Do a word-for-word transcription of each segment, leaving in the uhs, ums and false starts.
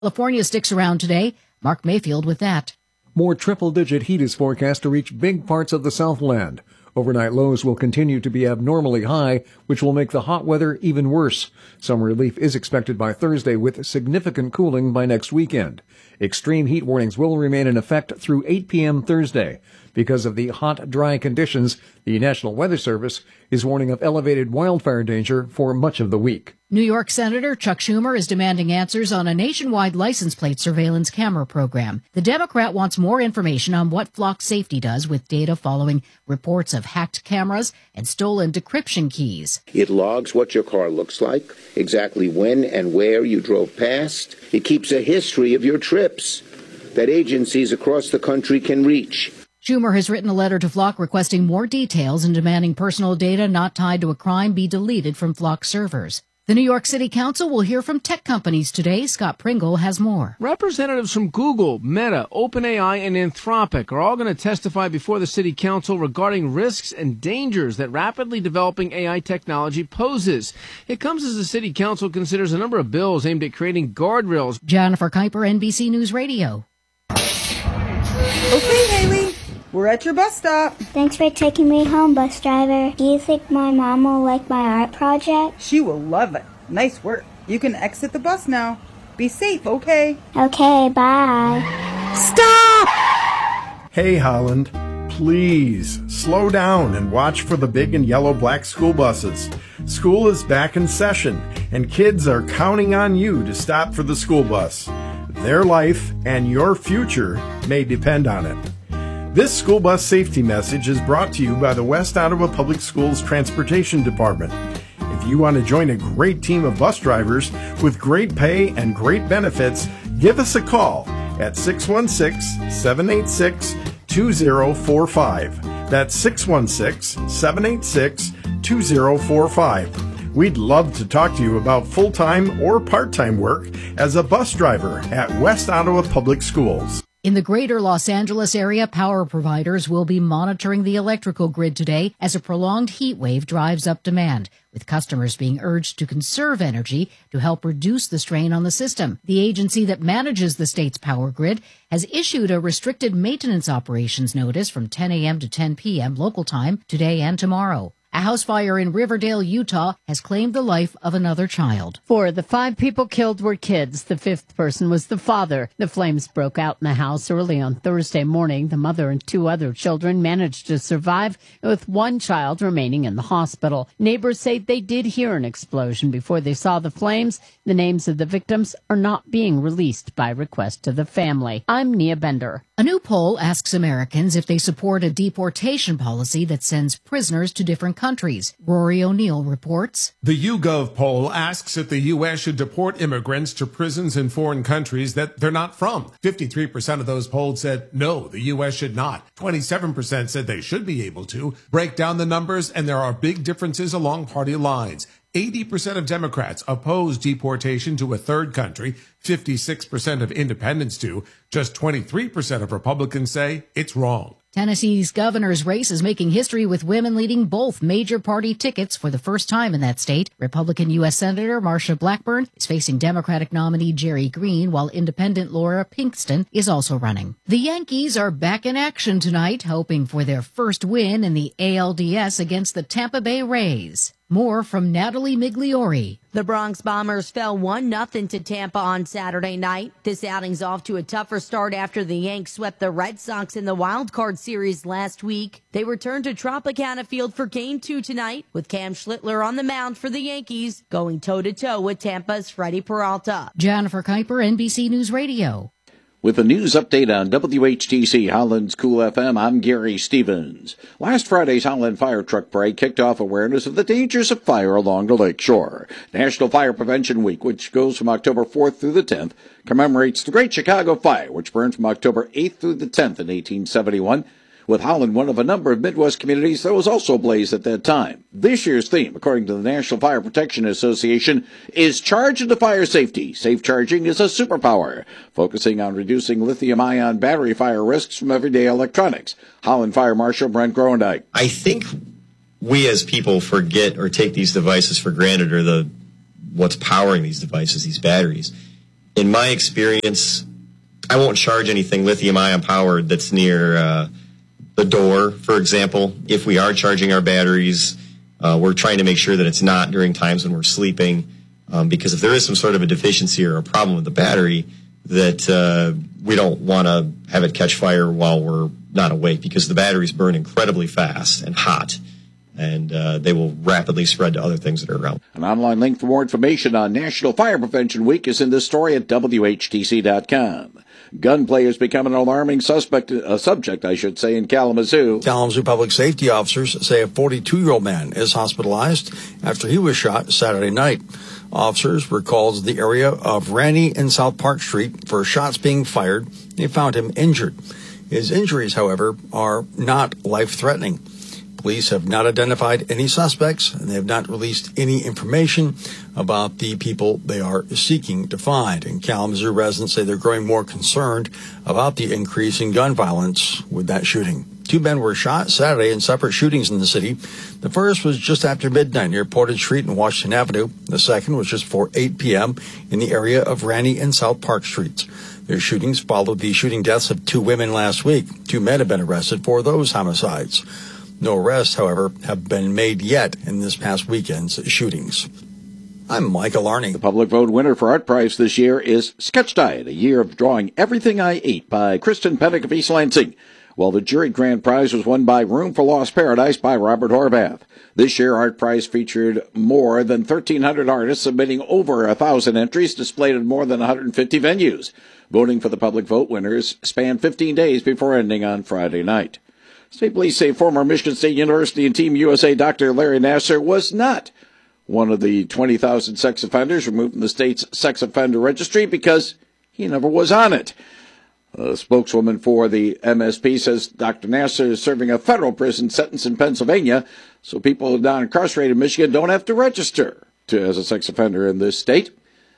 California sticks around today. Mark Mayfield with that. More triple-digit heat is forecast to reach big parts of the Southland. Overnight lows will continue to be abnormally high, which will make the hot weather even worse. Some relief is expected by Thursday, with significant cooling by next weekend. Extreme heat warnings will remain in effect through eight p.m. Thursday. Because of the hot, dry conditions, the National Weather Service is warning of elevated wildfire danger for much of the week. New York Senator Chuck Schumer is demanding answers on a nationwide license plate surveillance camera program. The Democrat wants more information on what Flock Safety does with data following reports of hacked cameras and stolen decryption keys. It logs what your car looks like, exactly when and where you drove past. It keeps a history of your trips that agencies across the country can reach. Schumer has written a letter to Flock requesting more details and demanding personal data not tied to a crime be deleted from Flock servers. The New York City Council will hear from tech companies today. Scott Pringle has more. Representatives from Google, Meta, OpenAI, and Anthropic are all going to testify before the City Council regarding risks and dangers that rapidly developing A I technology poses. It comes as the City Council considers a number of bills aimed at creating guardrails. Jennifer Kuiper, N B C News Radio. Okay, Haley. We're at your bus stop. Thanks for taking me home, bus driver. Do you think my mom will like my art project? She will love it. Nice work. You can exit the bus now. Be safe, okay? Okay, bye. Stop! Hey, Holland. Please slow down and watch for the big and yellow black school buses. School is back in session, and kids are counting on you to stop for the school bus. Their life and your future may depend on it. This school bus safety message is brought to you by the West Ottawa Public Schools Transportation Department. If you want to join a great team of bus drivers with great pay and great benefits, give us a call at six one six, seven eight six, two zero four five. That's six one six, seven eight six, two zero four five. We'd love to talk to you about full-time or part-time work as a bus driver at West Ottawa Public Schools. In the greater Los Angeles area, power providers will be monitoring the electrical grid today as a prolonged heat wave drives up demand, with customers being urged to conserve energy to help reduce the strain on the system. The agency that manages the state's power grid has issued a restricted maintenance operations notice from ten a.m. to ten p.m. local time today and tomorrow. A house fire in Riverdale, Utah, has claimed the life of another child. Four of the five people killed were kids. The fifth person was the father. The flames broke out in the house early on Thursday morning. The mother and two other children managed to survive, with one child remaining in the hospital. Neighbors say they did hear an explosion before they saw the flames. The names of the victims are not being released by request to the family. I'm Nia Bender. A new poll asks Americans if they support a deportation policy that sends prisoners to different countries. Rory O'Neill reports. The YouGov poll asks if the U S should deport immigrants to prisons in foreign countries that they're not from. fifty-three percent of those polled said no, the U S should not. twenty-seven percent said they should be able to. Break down the numbers, and there are big differences along party lines. eighty percent of Democrats oppose deportation to a third country. fifty-six percent of independents do. Just twenty-three percent of Republicans say it's wrong. Tennessee's governor's race is making history, with women leading both major party tickets for the first time in that state. Republican U S Senator Marsha Blackburn is facing Democratic nominee Jerry Green, while independent Laura Pinkston is also running. The Yankees are back in action tonight, hoping for their first win in the A L D S against the Tampa Bay Rays. More from Natalie Migliori. The Bronx Bombers fell one nothing to Tampa on Saturday night. This outing's off to a tougher start after the Yanks swept the Red Sox in the Wild Card Series last week. They return to Tropicana Field for Game two tonight, with Cam Schlittler on the mound for the Yankees, going toe-to-toe with Tampa's Freddie Peralta. Jennifer Kuiper, N B C News Radio. With a news update on W H T C Holland's Cool F M, I'm Gary Stevens. Last Friday's Holland Fire Truck Parade kicked off awareness of the dangers of fire along the lake shore. National Fire Prevention Week, which goes from October fourth through the tenth, commemorates the Great Chicago Fire, which burned from October eighth through the tenth in eighteen seventy-one. With Holland one of a number of Midwest communities that was also ablaze at that time. This year's theme, according to the National Fire Protection Association, is Charge into Fire Safety. Safe charging is a superpower, focusing on reducing lithium-ion battery fire risks from everyday electronics. Holland Fire Marshal Brent Groendyke. I think we as people forget or take these devices for granted, or the what's powering these devices, these batteries. in my experience, I won't charge anything lithium-ion powered that's near uh, the door, for example. If we are charging our batteries, uh, we're trying to make sure that it's not during times when we're sleeping, um, because if there is some sort of a deficiency or a problem with the battery, that uh, we don't want to have it catch fire while we're not awake, because the batteries burn incredibly fast and hot, and uh, they will rapidly spread to other things that are around. An online link for more information on National Fire Prevention Week is in this story at W H T C dot com. Gunplay has become an alarming suspect, uh, subject, I should say, in Kalamazoo. Kalamazoo public safety officers say a forty-two-year-old man is hospitalized after he was shot Saturday night. Officers were called to the area of Randy and South Park Street for shots being fired. They found him injured. His injuries, however, are not life-threatening. Police have not identified any suspects, and they have not released any information about the people they are seeking to find. And Kalamazoo residents say they're growing more concerned about the increase in gun violence with that shooting. Two men were shot Saturday in separate shootings in the city. The first was just after midnight near Portage Street and Washington Avenue. The second was just before eight p.m. in the area of Randy and South Park Streets. Their shootings followed the shooting deaths of two women last week. Two men have been arrested for those homicides. No arrests, however, have been made yet in this past weekend's shootings. I'm Michael Arning. The public vote winner for Art Prize this year is Sketch Diet, a year of drawing everything I ate by Kristen Pennick of East Lansing. While the jury grand prize was won by Room for Lost Paradise by Robert Horvath. This year, Art Prize featured more than thirteen hundred artists submitting over one thousand entries displayed at more than one hundred fifty venues. Voting for the public vote winners spanned fifteen days before ending on Friday night. State police say former Michigan State University and Team U S A Doctor Larry Nassar was not one of the twenty thousand sex offenders removed from the state's sex offender registry because he never was on it. A spokeswoman for the M S P says Doctor Nassar is serving a federal prison sentence in Pennsylvania, so people not incarcerated in Michigan don't have to register to, as a sex offender in this state.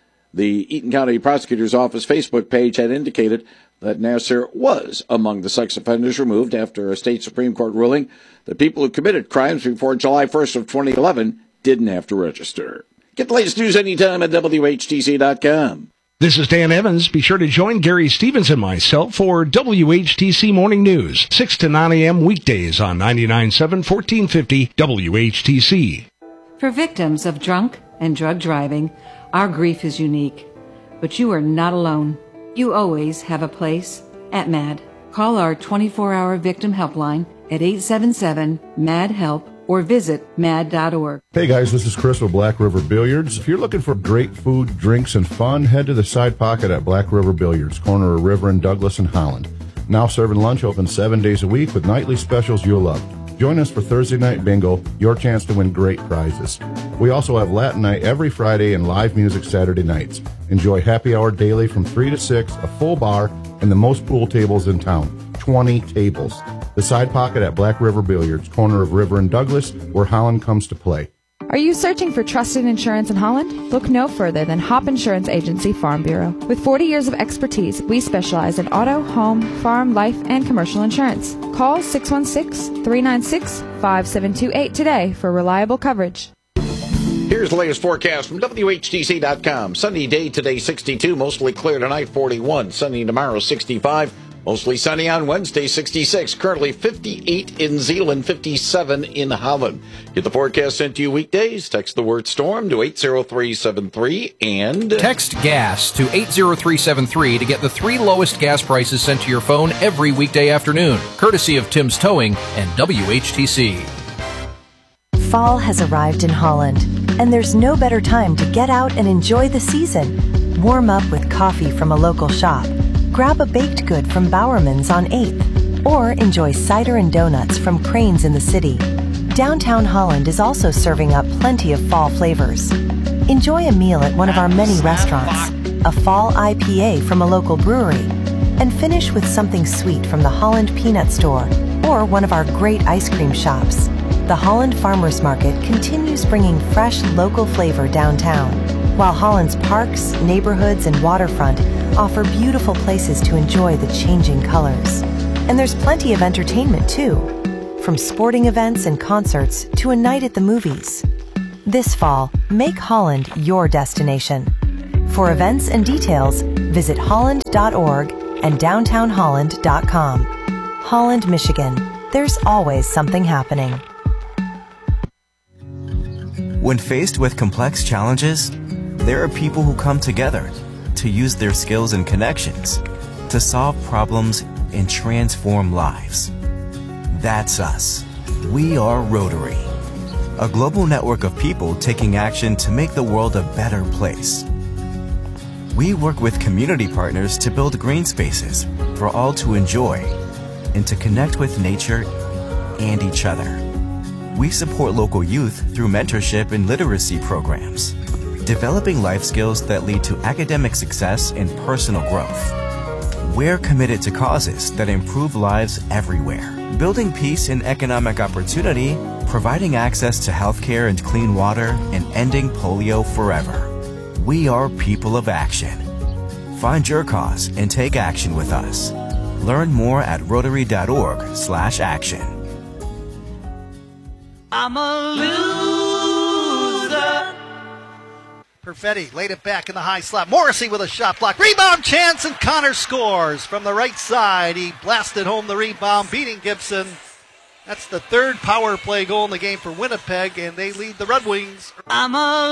The Eaton County Prosecutor's Office Facebook page had indicated that Nassar was among the sex offenders removed after a state Supreme Court ruling that people who committed crimes before July first of twenty eleven didn't have to register. Get the latest news anytime at W H T C dot com. This is Dan Evans. Be sure to join Gary Stevens and myself for W H T C Morning News, six to nine a.m. weekdays on ninety-nine point seven, fourteen fifty W H T C. For victims of drunk and drug driving, our grief is unique. But you are not alone. You always have a place at MAD. Call our twenty-four hour victim helpline at eight seven seven, M A D, HELP or visit mad dot org. Hey guys, this is Chris with Black River Billiards. If you're looking for great food, drinks, and fun, head to the Side Pocket at Black River Billiards, corner of River and Douglas in Holland. Now serving lunch, open seven days a week with nightly specials you'll love. Join us for Thursday Night Bingo, your chance to win great prizes. We also have Latin Night every Friday and live music Saturday nights. Enjoy happy hour daily from three to six, a full bar, and the most pool tables in town, twenty tables. The Side Pocket at Black River Billiards, corner of River and Douglas, where Holland comes to play. Are you searching for trusted insurance in Holland? Look no further than Hop Insurance Agency Farm Bureau. With forty years of expertise, we specialize in auto, home, farm, life, and commercial insurance. Call six one six, three nine six, five seven two eight today for reliable coverage. Here's the latest forecast from W H T C dot com. Sunny day today, sixty-two. Mostly clear tonight, forty-one. Sunny tomorrow, sixty-five. Mostly sunny on Wednesday, sixty-six. Currently fifty-eight in Zeeland, fifty-seven in Holland. Get the forecast sent to you weekdays. Text the word storm to eight zero three seven three and text gas to eight zero three seven three to get the three lowest gas prices sent to your phone every weekday afternoon. Courtesy of Tim's Towing and W H T C. Fall has arrived in Holland, and there's no better time to get out and enjoy the season. Warm up with coffee from a local shop. Grab a baked good from Bowerman's on eighth, or enjoy cider and donuts from Crane's in the city. Downtown Holland is also serving up plenty of fall flavors. Enjoy a meal at one of our many restaurants, a fall I P A from a local brewery, and finish with something sweet from the Holland Peanut Store or one of our great ice cream shops. The Holland Farmers Market continues bringing fresh local flavor downtown, while Holland's parks, neighborhoods, and waterfront offer beautiful places to enjoy the changing colors. And there's plenty of entertainment too, from sporting events and concerts to a night at the movies. This fall, make Holland your destination. For events and details, visit holland dot org and downtown holland dot com. Holland, Michigan. There's always something happening. When faced with complex challenges, there are people who come together to use their skills and connections to solve problems and transform lives. That's us. We are Rotary, a global network of people taking action to make the world a better place. We work with community partners to build green spaces for all to enjoy and to connect with nature and each other. We support local youth through mentorship and literacy programs, developing life skills that lead to academic success and personal growth. We're committed to causes that improve lives everywhere, building peace and economic opportunity, providing access to healthcare and clean water, and ending polio forever. We are people of action. Find your cause and take action with us. Learn more at rotary dot org slash action. I'm a loser. Perfetti laid it back in the high slot. Morrissey with a shot block. Rebound chance, and Connor scores from the right side. He blasted home the rebound, beating Gibson. That's the third power play goal in the game for Winnipeg, and they lead the Red Wings. I'm a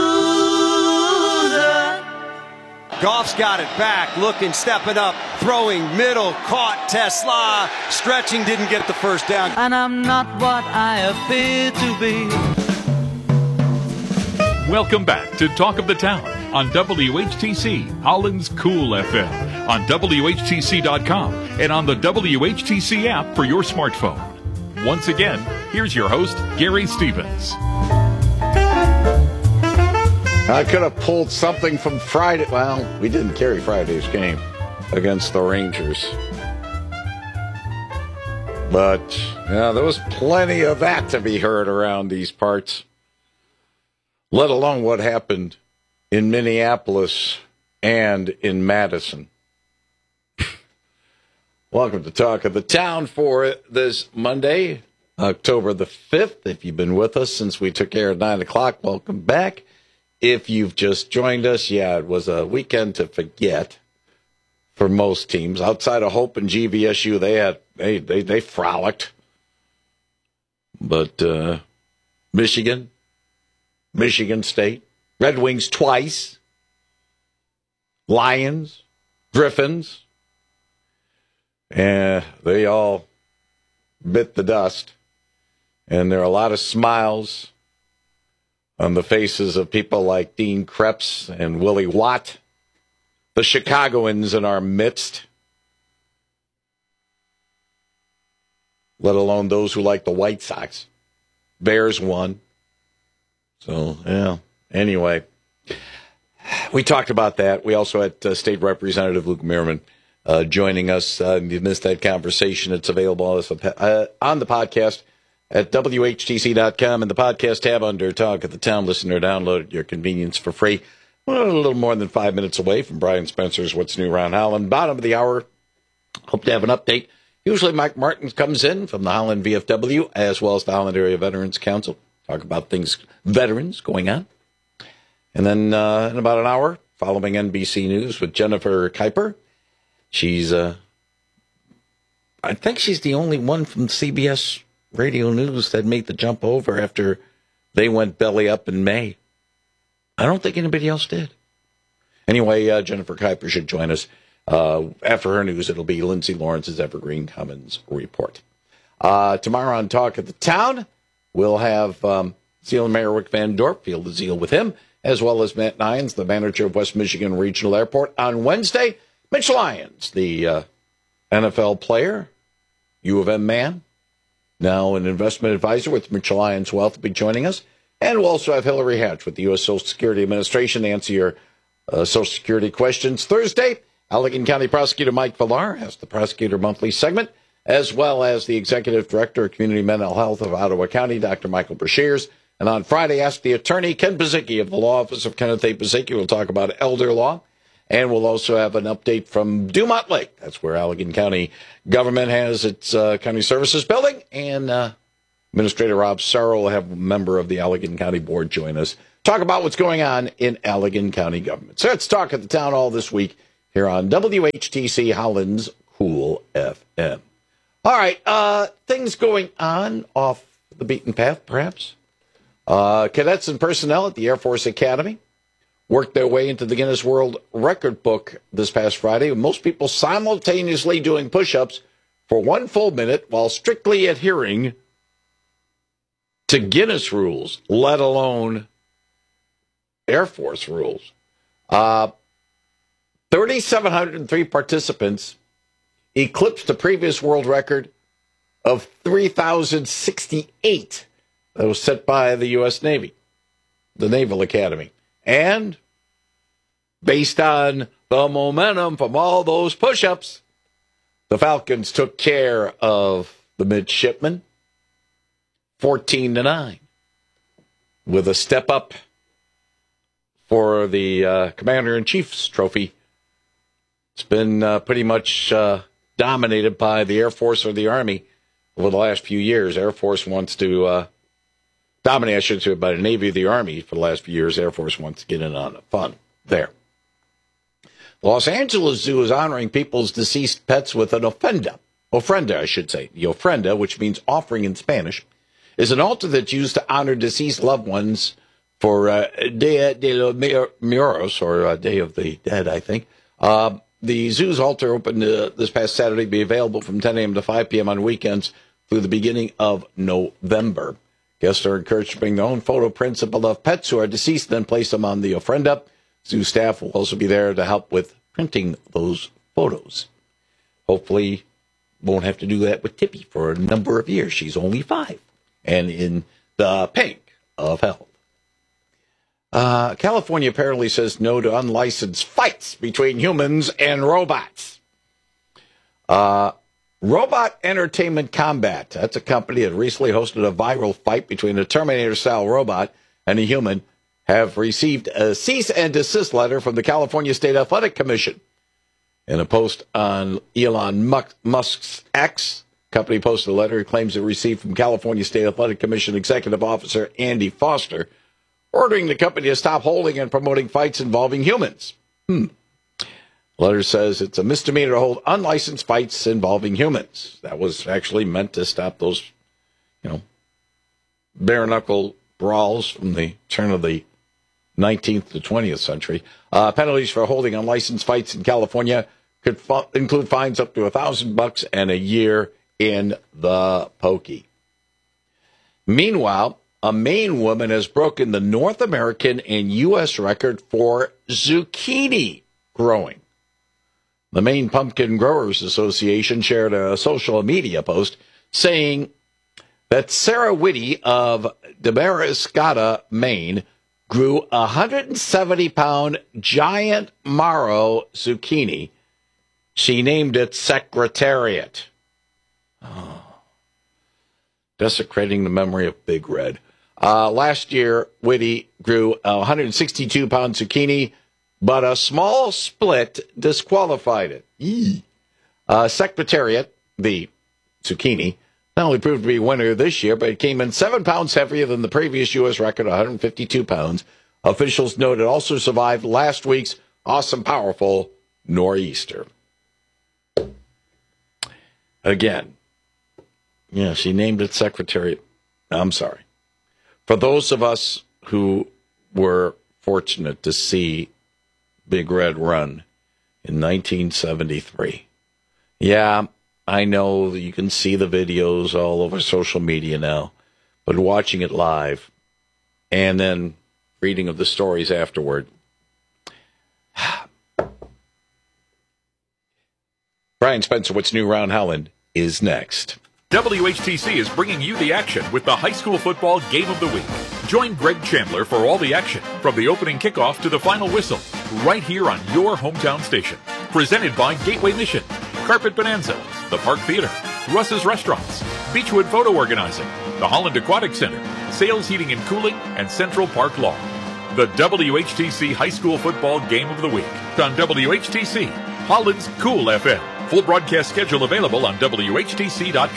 loser. Goff's got it back, looking, stepping up, throwing, middle, caught, Tesla, stretching, didn't get the first down. And I'm not what I appear to be. Welcome back to Talk of the Town on W H T C, Holland's Cool F M, on W H T C dot com, and on the W H T C app for your smartphone. Once again, here's your host, Gary Stevens. I could have pulled something from Friday. Well, we didn't carry Friday's game against the Rangers. But, yeah, there was plenty of that to be heard around these parts, let alone what happened in Minneapolis and in Madison. Welcome to Talk of the Town for this Monday, October the fifth. If you've been with us since we took air at nine o'clock, welcome back. If you've just joined us, yeah, it was a weekend to forget for most teams. Outside of Hope and G V S U, they had they they, they frolicked. But uh, Michigan, Michigan State, Red Wings twice, Lions, Griffins, and they all bit the dust. And there are a lot of smiles on the faces of people like Dean Krebs and Willie Watt, the Chicagoans in our midst, let alone those who like the White Sox. Bears won. So, yeah, anyway, we talked about that. We also had uh, State Representative Luke Meerman uh, joining us. Uh, if you missed that conversation, it's available as a, uh, on the podcast at W H T C dot com, and the podcast tab under Talk of the Town. Listen or download at your convenience for free. We're a little more than five minutes away from Brian Spencer's What's New Around Holland. Bottom of the hour, hope to have an update. Usually Mike Martin comes in from the Holland V F W, as well as the Holland Area Veterans Council. Talk about things, veterans going on. And then uh, in about an hour, following N B C News with Jennifer Kuiper. She's, uh, I think she's the only one from C B S Radio News that made the jump over after they went belly up in May. I don't think anybody else did. Anyway, uh, Jennifer Kuiper should join us. Uh, after her news, it'll be Lindsay Lawrence's Evergreen Commons Report. Uh, tomorrow on Talk of the Town, we'll have um, Zeal and Mayor Rick Van Dorp, Field of Zeal with him, as well as Matt Nyans, the manager of West Michigan Regional Airport. On Wednesday, Mitch Lyons, the uh, N F L player, U of M man, now an investment advisor with Mitchell Lyons Wealth, will be joining us. And we'll also have Hillary Hatch with the U S Social Security Administration to answer your uh, Social Security questions. Thursday, Allegan County Prosecutor Mike Villar has the Prosecutor Monthly segment, as well as the Executive Director of Community Mental Health of Ottawa County, Doctor Michael Brashears. And on Friday, Ask the Attorney, Ken Bazicki of the Law Office of Kenneth A. Bazicki. We'll talk about elder law. And we'll also have an update from Dumont Lake. That's where Allegan County government has its uh, county services building. And uh, Administrator Rob Sarro will have a member of the Allegan County Board join us talk about what's going on in Allegan County government. So let's talk at the town hall this week here on W H T C Holland's Cool F M. All right, uh, things going on off the beaten path, perhaps. Uh, cadets and personnel at the Air Force Academy worked their way into the Guinness World Record book this past Friday, with most people simultaneously doing push-ups for one full minute while strictly adhering to Guinness rules, let alone Air Force rules. Uh, three thousand seven hundred three participants eclipsed the previous world record of three thousand sixty-eight that was set by the U S Navy, the Naval Academy. And based on the momentum from all those push-ups, the Falcons took care of the midshipmen fourteen to nine with a step up for the uh, Commander-in-Chief's trophy. It's been uh, pretty much uh, dominated by the Air Force or the Army over the last few years. Air Force wants to uh, dominate, I should say, by the Navy or the Army for the last few years. Air Force wants to get in on the fun there. The Los Angeles Zoo is honoring people's deceased pets with an ofrenda. Ofrenda, I should say. The ofrenda, which means offering in Spanish, is an altar that's used to honor deceased loved ones for uh, Dia de los Muertos, or uh, Day of the Dead, I think. Uh, the zoo's altar opened uh, this past Saturday, be available from ten a.m. to five p.m. on weekends through the beginning of November. Guests are encouraged to bring their own photo prints of beloved pets who are deceased, then place them on the ofrenda. Zoo staff will also be there to help with printing those photos. Hopefully, won't have to do that with Tippy for a number of years. She's only five and in the pink of health. Uh, California apparently says no to unlicensed fights between humans and robots. Uh, Robot Entertainment Combat, that's a company that recently hosted a viral fight between a Terminator-style robot and a human, have received a cease and desist letter from the California State Athletic Commission. In a post on Elon Musk's X, the company posted a letter it claims it received from California State Athletic Commission Executive Officer Andy Foster, ordering the company to stop holding and promoting fights involving humans. Hmm. The letter says it's a misdemeanor to hold unlicensed fights involving humans. That was actually meant to stop those, you know, bare-knuckle brawls from the turn of the nineteenth to twentieth century. Uh, penalties for holding unlicensed fights in California could fu- include fines up to a thousand bucks and a year in the pokey. Meanwhile, a Maine woman has broken the North American and U S record for zucchini growing. The Maine Pumpkin Growers Association shared a social media post saying that Sarah Whitty of Damariscotta, Maine, grew a one hundred seventy pound giant marrow zucchini. She named it Secretariat. Oh. Desecrating the memory of Big Red. Uh, last year, Whitty grew a one hundred sixty-two pound zucchini, but a small split disqualified it. Eee. Uh, Secretariat, the zucchini, not only proved to be a winner this year, but it came in seven pounds heavier than the previous U S record, one hundred fifty-two pounds. Officials note it also survived last week's awesome, powerful nor'easter. Again, yeah, she named it Secretariat. I'm sorry. For those of us who were fortunate to see Big Red run in nineteen seventy-three, yeah, I know that you can see the videos all over social media now, but watching it live and then reading of the stories afterward, Brian Spencer, what's new around Howland, is next. W H T C is bringing you the action with the high school football game of the week. Join Greg Chandler for all the action, from the opening kickoff to the final whistle, right here on your hometown station. Presented by Gateway Mission, Carpet Bonanza, the Park Theater, Russ's Restaurants, Beechwood Photo Organizing, the Holland Aquatic Center, Sales Heating and Cooling, and Central Park Law. The W H T C High School Football Game of the Week on W H T C, Holland's Cool F M. Full broadcast schedule available on W H T C dot com.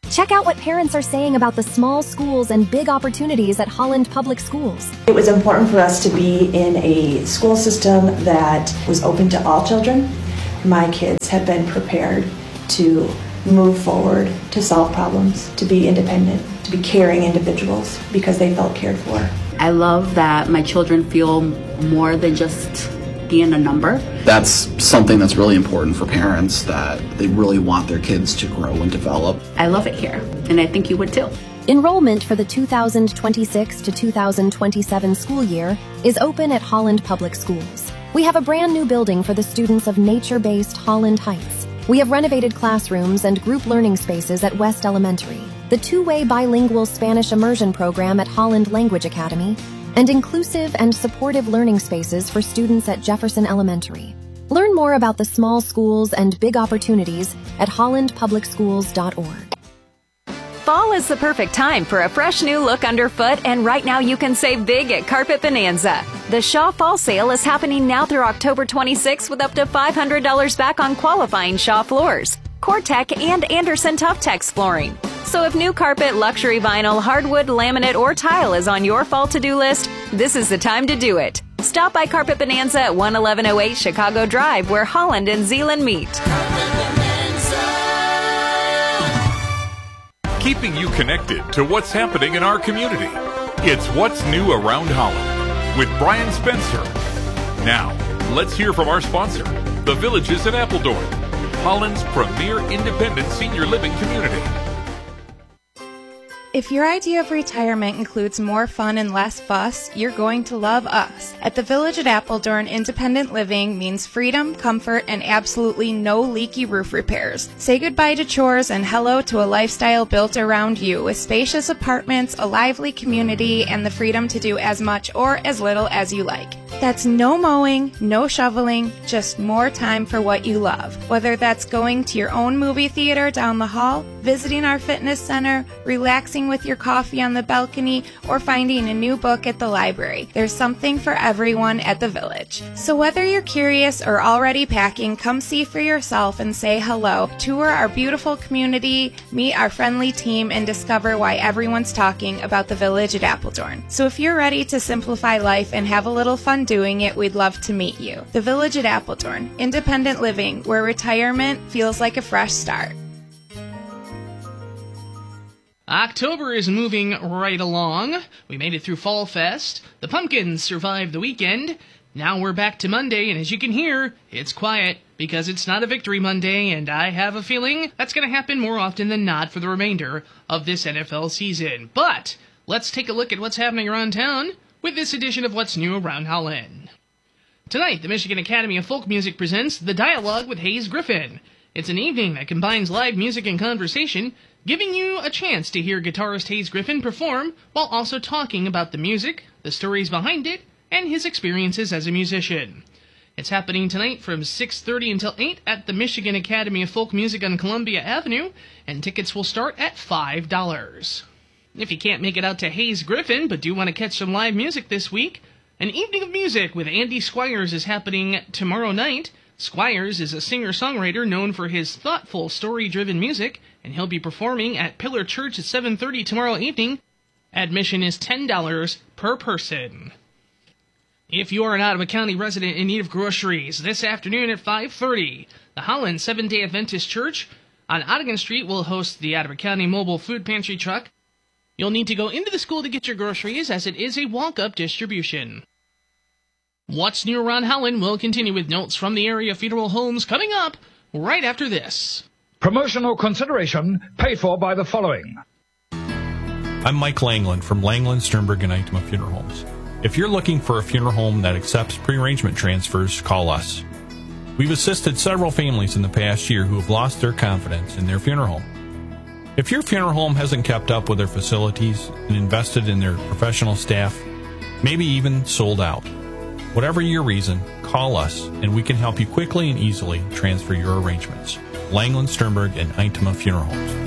Check out what parents are saying about the small schools and big opportunities at Holland Public Schools. It was important for us to be in a school system that was open to all children. My kids have been prepared to move forward, to solve problems, to be independent, to be caring individuals because they felt cared for. I love that my children feel more than just being a number. That's something that's really important for parents, that they really want their kids to grow and develop. I love it here, and I think you would too. Enrollment for the two thousand twenty-six to two thousand twenty-seven school year is open at Holland Public Schools. We have a brand new building for the students of nature-based Holland Heights. We have renovated classrooms and group learning spaces at West Elementary, the two-way bilingual Spanish immersion program at Holland Language Academy, and inclusive and supportive learning spaces for students at Jefferson Elementary. Learn more about the small schools and big opportunities at holland public schools dot org. Fall is the perfect time for a fresh new look underfoot, and right now you can save big at Carpet Bonanza. The Shaw Fall Sale is happening now through October twenty-sixth with up to five hundred dollars back on qualifying Shaw floors, Cortec, and Anderson Tough-Tex flooring. So if new carpet, luxury vinyl, hardwood, laminate, or tile is on your fall to-do list, this is the time to do it. Stop by Carpet Bonanza at one eleven oh eight Chicago Drive, where Holland and Zeeland meet. Keeping you connected to what's happening in our community. It's What's New Around Holland with Brian Spencer. Now, let's hear from our sponsor, The Villages at Appledorn, Holland's premier independent senior living community. If your idea of retirement includes more fun and less fuss, you're going to love us. At the Village at Appledorn, independent living means freedom, comfort, and absolutely no leaky roof repairs. Say goodbye to chores and hello to a lifestyle built around you, with spacious apartments, a lively community, and the freedom to do as much or as little as you like. That's no mowing, no shoveling, just more time for what you love. Whether that's going to your own movie theater down the hall, visiting our fitness center, relaxing with your coffee on the balcony, or finding a new book at the library. There's something for everyone at the Village. So whether you're curious or already packing, come see for yourself and say hello. Tour our beautiful community, meet our friendly team, and discover why everyone's talking about the Village at Appledorn. So if you're ready to simplify life and have a little fun doing it, we'd love to meet you. The Village at Appledorn, independent living, where retirement feels like a fresh start. October is moving right along. We made it through Fall Fest. The pumpkins survived the weekend. Now we're back to Monday, and as you can hear, it's quiet because it's not a Victory Monday, and I have a feeling that's going to happen more often than not for the remainder of this N F L season. But let's take a look at what's happening around town with this edition of What's New Around Holland. Tonight, the Michigan Academy of Folk Music presents The Dialogue with Hayes Griffin. It's an evening that combines live music and conversation, giving you a chance to hear guitarist Hayes Griffin perform while also talking about the music, the stories behind it, and his experiences as a musician. It's happening tonight from six thirty until eight at the Michigan Academy of Folk Music on Columbia Avenue, and tickets will start at five dollars. If you can't make it out to Hayes Griffin but do want to catch some live music this week, an evening of music with Andy Squires is happening tomorrow night. Squires is a singer-songwriter known for his thoughtful, story-driven music, and he'll be performing at Pillar Church at seven thirty tomorrow evening. Admission is ten dollars per person. If you are an Ottawa County resident in need of groceries, this afternoon at five thirty, the Holland Seventh-day Adventist Church on Ottigan Street will host the Ottawa County Mobile Food Pantry truck. You'll need to go into the school to get your groceries, as it is a walk-up distribution. What's New Around Holland will continue with notes from the area funeral homes coming up right after this. Promotional consideration paid for by the following. I'm Mike Langland from Langland, Sternberg, and Item Funeral Homes. If you're looking for a funeral home that accepts pre-arrangement transfers, call us. We've assisted several families in the past year who have lost their confidence in their funeral home. If your funeral home hasn't kept up with their facilities and invested in their professional staff, maybe even sold out, whatever your reason, call us and we can help you quickly and easily transfer your arrangements. Langland, Sternberg, and Itema Funeral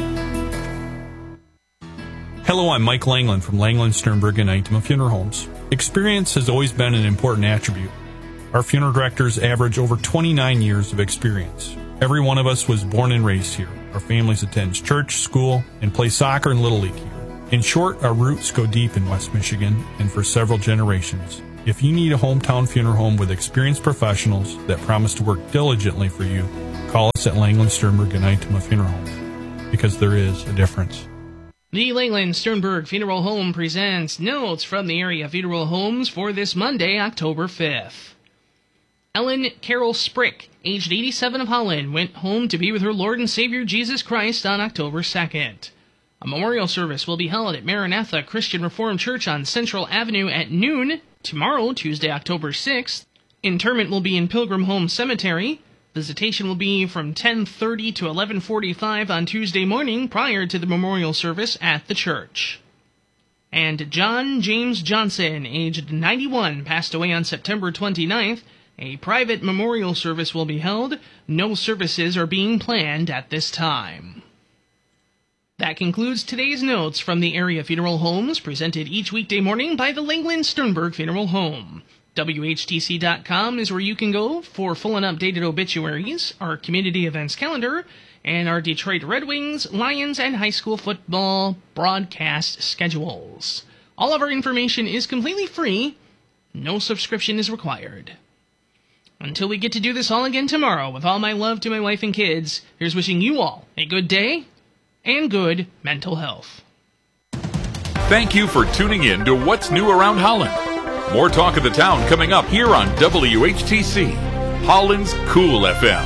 Homes. Hello, I'm Mike Langland from Langland, Sternberg, and Itema Funeral Homes. Experience has always been an important attribute. Our funeral directors average over twenty-nine years of experience. Every one of us was born and raised here. Our families attend church, school, and play soccer and Little League here. In short, our roots go deep in West Michigan and for several generations. If you need a hometown funeral home with experienced professionals that promise to work diligently for you, call us at Langland Sternberg and Itema Funeral Homes, because there is a difference. The Langland Sternberg Funeral Home presents notes from the area funeral homes for this Monday, October fifth. Ellen Carol Sprick, aged eighty-seven, of Holland, went home to be with her Lord and Savior Jesus Christ on October second. A memorial service will be held at Maranatha Christian Reformed Church on Central Avenue at noon tomorrow, Tuesday, October sixth. Interment will be in Pilgrim Home Cemetery. Visitation will be from ten thirty to eleven forty-five on Tuesday morning prior to the memorial service at the church. And John James Johnson, aged ninety-one, passed away on September twenty-ninth. A private memorial service will be held. No services are being planned at this time. That concludes today's notes from the area funeral homes, presented each weekday morning by the Langland Sternberg Funeral Home. W H T C dot com is where you can go for full and updated obituaries, our community events calendar, and our Detroit Red Wings, Lions, and high school football broadcast schedules. All of our information is completely free. No subscription is required. Until we get to do this all again tomorrow, with all my love to my wife and kids, here's wishing you all a good day and good mental health. Thank you for tuning in to What's New Around Holland. More talk of the town coming up here on W H T C, Holland's Cool F M.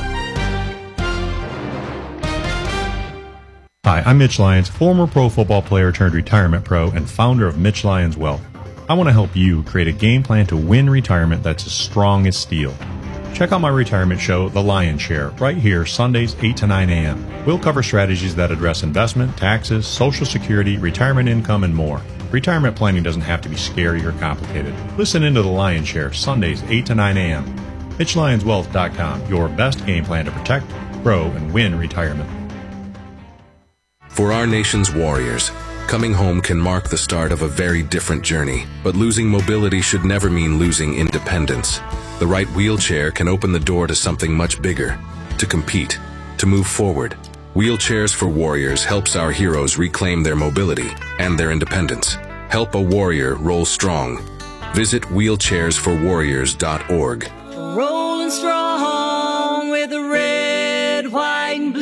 Hi, I'm Mitch Lyons, former pro football player turned retirement pro and founder of Mitch Lyons Wealth. I want to help you create a game plan to win retirement that's as strong as steel. Check out my retirement show, The Lion's Share, right here, Sundays, eight to nine a.m. We'll cover strategies that address investment, taxes, Social Security, retirement income, and more. Retirement planning doesn't have to be scary or complicated. Listen into The Lion's Share, Sundays, eight to nine a.m. Mitch Lyons Wealth dot com, your best game plan to protect, grow, and win retirement. For our nation's warriors, coming home can mark the start of a very different journey, but losing mobility should never mean losing independence. The right wheelchair can open the door to something much bigger, to compete, to move forward. Wheelchairs for Warriors helps our heroes reclaim their mobility and their independence. Help a warrior roll strong. Visit wheelchairs for warriors dot org. Rolling strong with the red, white, and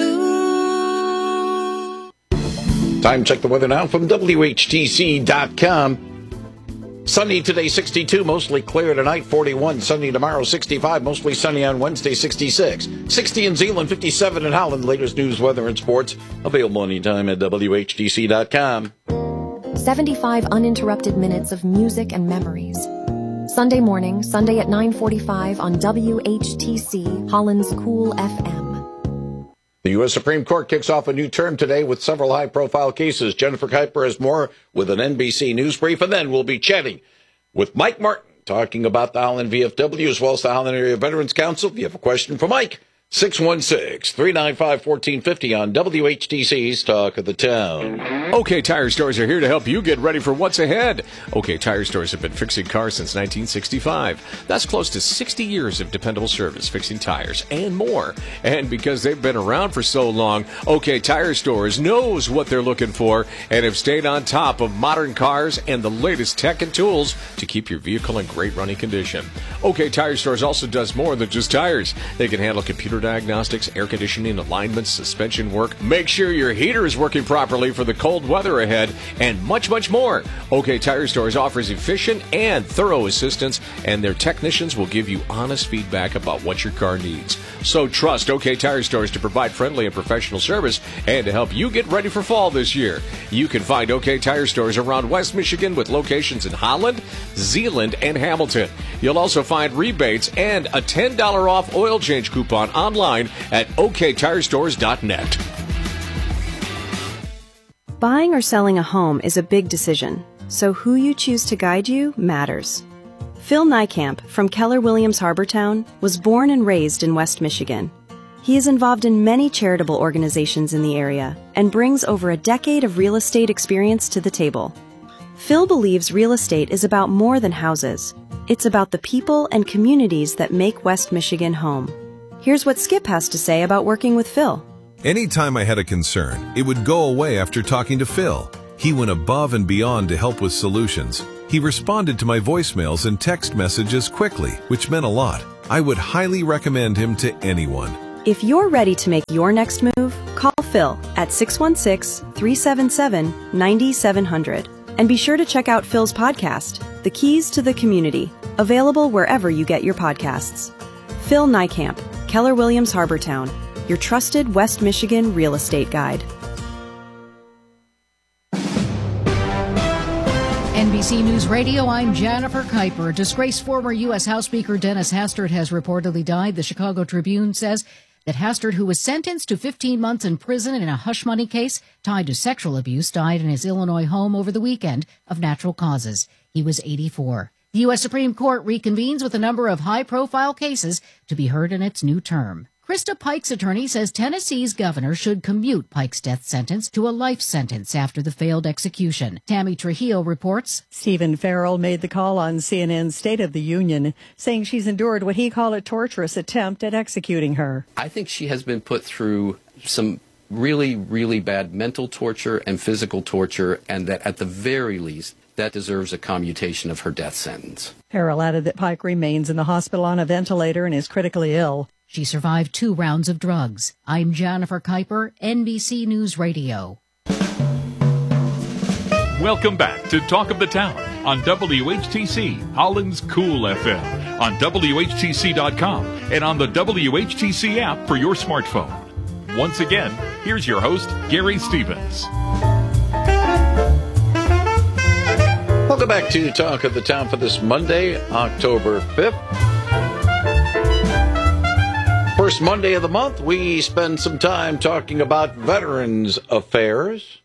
blue. Time to check the weather now from W H T C dot com. Sunny today, sixty-two, mostly clear tonight, forty-one. Sunny tomorrow, sixty-five, mostly sunny on Wednesday, sixty-six. sixty in Zeeland, fifty-seven in Holland. Latest news, weather, and sports available anytime at W H T C dot com. seventy-five uninterrupted minutes of music and memories. Sunday morning, Sunday at nine forty-five on W H T C, Holland's Cool F M. The U S Supreme Court kicks off a new term today with several high-profile cases. Jennifer Kuiper has more with an N B C News brief, and then we'll be chatting with Mike Martin, talking about the Holland V F W as well as the Holland Area Veterans Council. If you have a question for Mike, six one six, three nine five, one four five zero on W H T C's Talk of the Town. OK Tire Stores are here to help you get ready for what's ahead. OK Tire Stores have been fixing cars since nineteen sixty-five. That's close to sixty years of dependable service, fixing tires and more. And because they've been around for so long, OK Tire Stores knows what they're looking for and have stayed on top of modern cars and the latest tech and tools to keep your vehicle in great running condition. OK Tire Stores also does more than just tires. They can handle computer diagnostics, air conditioning, alignments, suspension work, make sure your heater is working properly for the cold weather ahead, and much, much more. OK Tire Stores offers efficient and thorough assistance, and their technicians will give you honest feedback about what your car needs. So trust OK Tire Stores to provide friendly and professional service and to help you get ready for fall this year. You can find OK Tire Stores around West Michigan with locations in Holland, Zeeland, and Hamilton. You'll also find rebates and a ten dollars off oil change coupon online at O K tire stores dot net. Buying or selling a home is a big decision, so who you choose to guide you matters. Phil Niekamp from Keller Williams Harbortown was born and raised in West Michigan. He is involved in many charitable organizations in the area and brings over a decade of real estate experience to the table. Phil believes real estate is about more than houses. It's about the people and communities that make West Michigan home. Here's what Skip has to say about working with Phil. Anytime I had a concern, it would go away after talking to Phil. He went above and beyond to help with solutions. He responded to my voicemails and text messages quickly, which meant a lot. I would highly recommend him to anyone. If you're ready to make your next move, call Phil at six one six, three seven seven, nine seven zero zero. And be sure to check out Phil's podcast, The Keys to the Community, available wherever you get your podcasts. Phil Niekamp, Keller Williams Harbortown, your trusted West Michigan real estate guide. N B C News Radio, I'm Jennifer Kuiper. Disgraced former U S House Speaker Dennis Hastert has reportedly died. The Chicago Tribune says that Hastert, who was sentenced to fifteen months in prison in a hush money case tied to sexual abuse, died in his Illinois home over the weekend of natural causes. He was eighty-four. The U S Supreme Court reconvenes with a number of high-profile cases to be heard in its new term. Krista Pike's attorney says Tennessee's governor should commute Pike's death sentence to a life sentence after the failed execution. Tammy Trujillo reports. Stephen Farrell made the call on C N N's State of the Union, saying she's endured what he called a torturous attempt at executing her. I think she has been put through some really, really bad mental torture and physical torture, and that at the very least, that deserves a commutation of her death sentence. Farrell added that Pike remains in the hospital on a ventilator and is critically ill. She survived two rounds of drugs. I'm Jennifer Kuiper, N B C News Radio. Welcome back to Talk of the Town on W H T C, Holland's Cool F M, on W H T C dot com, and on the W H T C app for your smartphone. Once again, here's your host, Gary Stevens. Welcome back to Talk of the Town for this Monday, October fifth. First Monday of the month, we spend some time talking about Veterans Affairs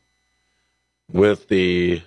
with the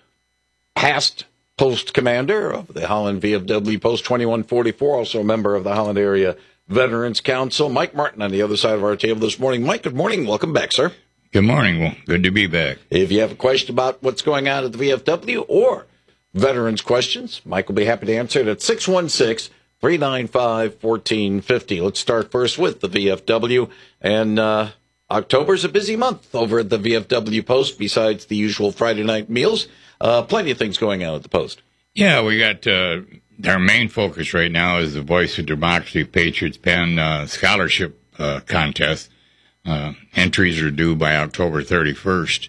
past post commander of the Holland V F W Post twenty-one forty-four, also a member of the Holland Area Veterans Council, Mike Martin on the other side of our table this morning. Mike, good morning. Welcome back, sir. Good morning. Well, good to be back. If you have a question about what's going on at the V F W or veterans questions, Mike will be happy to answer it at six one six, three nine five, one four five zero. Let's start first with the V F W. And uh, October's a busy month over at the V F W Post, besides the usual Friday night meals. Uh, plenty of things going on at the Post. Yeah, we got uh, our main focus right now is the Voice of Democracy Patriots Pen uh, Scholarship uh, Contest. Uh, entries are due by October thirty-first.